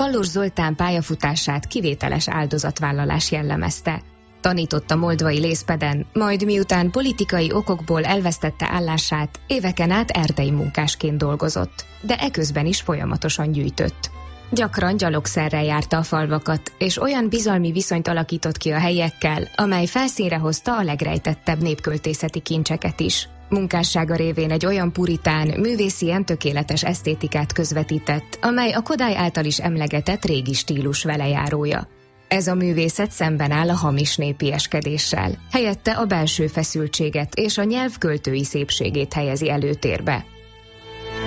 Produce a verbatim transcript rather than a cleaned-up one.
Kallós Zoltán pályafutását kivételes áldozatvállalás jellemezte. Tanított a moldvai Lészpeden, majd miután politikai okokból elvesztette állását, éveken át erdei munkásként dolgozott, de eközben is folyamatosan gyűjtött. Gyakran gyalogszerrel járta a falvakat, és olyan bizalmi viszonyt alakított ki a helyiekkel, amely felszínre hozta a legrejtettebb népköltészeti kincseket is. Munkássága révén egy olyan puritán, művészien tökéletes esztétikát közvetített, amely a Kodály által is emlegetett régi stílus velejárója. Ez a művészet szemben áll a hamis népieskedéssel, helyette a belső feszültséget és a nyelv költői szépségét helyezi előtérbe.